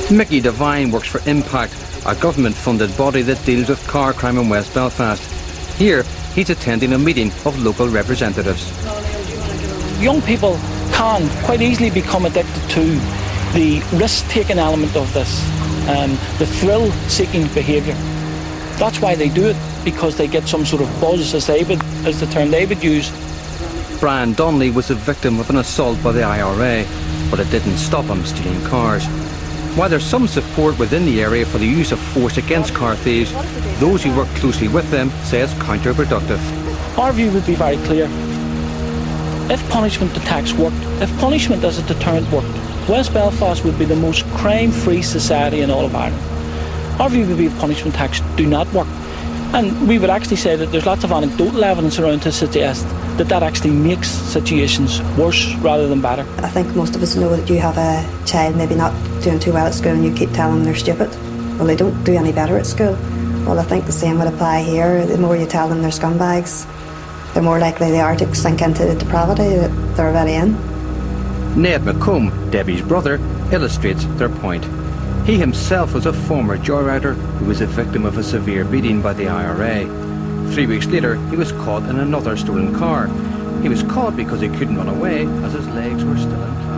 Mickey Devine works for Impact, a government-funded body that deals with car crime in West Belfast. Here, he's attending a meeting of local representatives. Young people can quite easily become addicted to the risk-taking element of this, the thrill-seeking behaviour. That's why they do it, because they get some sort of buzz, as the term they would use. Brian Donnelly was the victim of an assault by the IRA, but it didn't stop him stealing cars. While there's some support within the area for the use of force against car thieves, those who work closely with them say it's counterproductive. Our view would be very clear. If punishment to tax worked, if punishment as a deterrent worked, West Belfast would be the most crime-free society in all of Ireland. Our view would be if punishment tax do not work. And we would actually say that there's lots of anecdotal evidence around to suggest that that actually makes situations worse rather than better. I think most of us know that you have a child maybe not doing too well at school and you keep telling them they're stupid. Well, they don't do any better at school. Well, I think the same would apply here. The more you tell them they're scumbags, the more likely they are to sink into the depravity that they're already in. Ned McComb, Debbie's brother, illustrates their point. He himself was a former joyrider who was a victim of a severe beating by the IRA. 3 weeks later, he was caught in another stolen car. He was caught because he couldn't run away, as his legs were still in place.